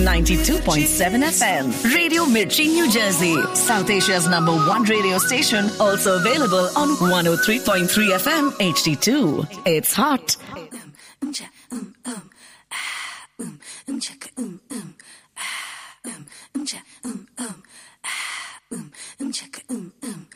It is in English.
92.7 FM. Radio Mirchi, New Jersey. South Asia's #1 radio station. Also available on 103.3 FM HD2. It's hot.